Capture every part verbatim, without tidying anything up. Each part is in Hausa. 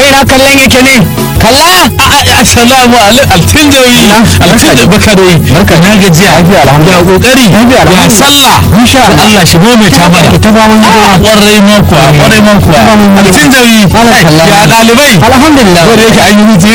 ina kallon yake ne kalla assalamu alaikum altinjawi altinjawi baka dai barka na gajiya lafiya alhamdulillah ya kokari ya sallah insha Allah shi mai ta mana ta ba mun gida kwarai ma kuwa kwarai ma kuwa altinjawi ya dalibai alhamdulillah ko da yake an yi hutu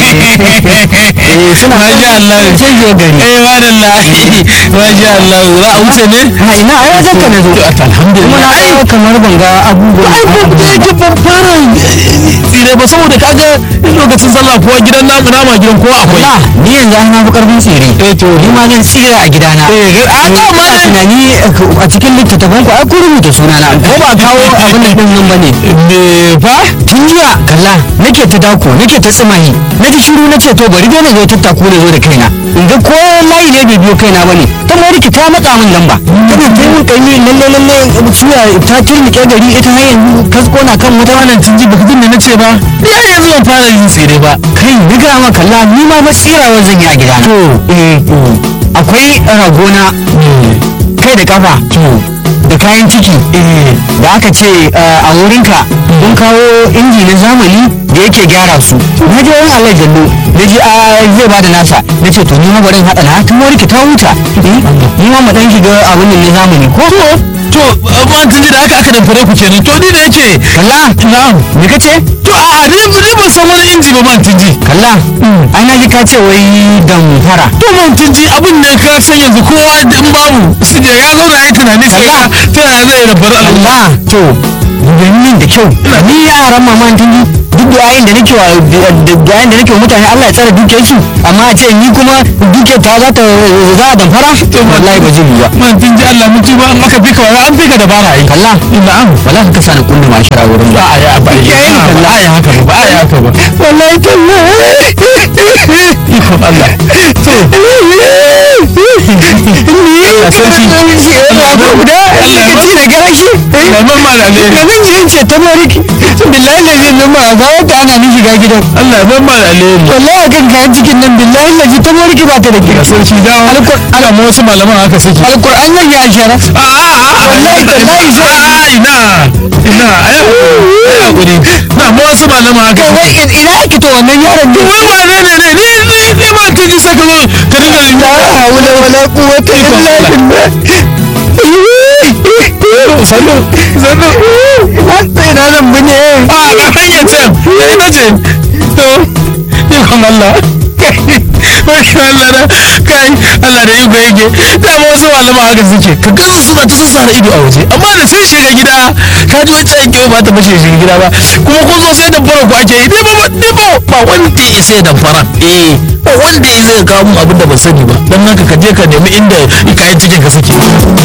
eh suna masha Allah sai yo gari eh wallahi masha Allah za a wuce ne ha ina ai wajen ka ne zo alhamdulillah ai kamar ban ga abubuwa ai ba da yake ban fara tsire ba saboda kaga lokacin sallah kowa gidan namu nama gidan kowa akwai Allah ni yanzu an fi karfin tsire eh to ni ma zan tsira a gidana eh a ga ma tunani a cikin littattafan ku ai ku rubuta sunana ko ba kawo abin da din nan bane me fa tun jiya kalla nake ta dako nake ta tsimahi na ji shiru na ce to bari dai na zo tattaku na zo da kaina in ga ko layi ne bai biyo kaina bane ta mariki ta matsa min lamba tana ta mun kai ni lalle lalle suya ta turnike gari ita har yanzu kasko na kan wata wannan tun ji baka jin da nace ba ya yanzu ban fara yin tsire ba kai ni ga ma kalla ni ma ba tsirawar zan yi a gidana to eh akwai ragona kai da kafa da kayan ciki da aka ce a wurinka kun kawo inji na zamani da yake gyara su na je wani Allah jallo na ji a zai bada nasa na ce to ni ma bari haɗa na tun wani ta huta ni ma mu dan shiga abin nan na zamani ko to amma tun ji da haka aka damfare ku kenan to ni da yake kalla na'am me kace to a ni ni ban san wani inji ba man tun ji kalla ai na ji ka ce wai damfara to man tun ji abin ne ka san yanzu kowa in babu su je ya zauna yayi tunani sai ka ta yaya zai damfare Allah Allah to ganin da kyau ni yaran maman tun ji duk da yayin da nake wa da yayin da nake wa mutane Allah ya tsara dukiyar su amma a ce ni kuma dukiyar ta za ta za a damfara to wallahi ba zai yi ba man tun ji Allah mun tuba an aka fika wa an fika da bara yi Allah na'am wallahi ka sani kunna ma shara wurin ba a ya ba ya yi ba ya haka ba a ya haka ba wallahi tallahi iko Allah to ni sarki Allah ba guda Allah ya ci da garashi Lamar ma da ne kamin jin ce ta mariki billahi la zai ma ga wata ana ni shiga gidan Allah ya ma da ne wallahi kan kayan cikin nan billahi la ta mariki ba ta da gida sarki da ana ma wasu malaman haka suke alquran zan yi ashara a a a wallahi tallahi sai ina ina ai hakuri na ma wasu malaman haka to wai ina ake to wannan yaron ne wai ba ne ne ne ni ni ni ma tun ji saka zo ka dinga yin la hawla wala quwwata illa billah sanu sanu sai na zan bune a ga hanyar can ina ce to ikon Allah Masha Allah na kai Allah da iko yake da ma wasu malama haka suke ka ga su suna ta sassara ido a waje amma da sai shiga gida ka ji wacce yanke ba ta bace shiga gida ba kuma kun zo sai damfara ku ake yi ba ba ba wanda ya sai damfara eh ba wanda ya zai kawo mun abin da ba sani ba dan haka ka je ka nemi inda kayan cikin ka suke